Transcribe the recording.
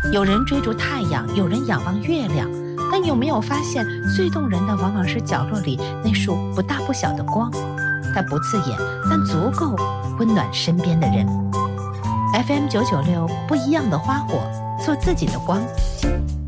有人追逐太阳，有人仰望月亮，但有没有发现，最动人的往往是角落里那束不大不小的光，它不刺眼，但足够温暖身边的人。FM 996，不一样的花火，做自己的光。